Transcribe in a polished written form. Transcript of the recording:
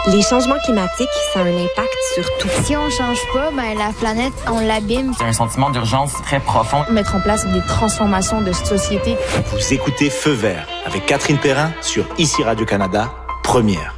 Les changements climatiques, ça a un impact sur tout. Si on change pas, la planète, on l'abîme. C'est un sentiment d'urgence très profond. Mettre en place des transformations de société. Vous écoutez Feu vert avec Catherine Perrin sur ICI Radio-Canada, première.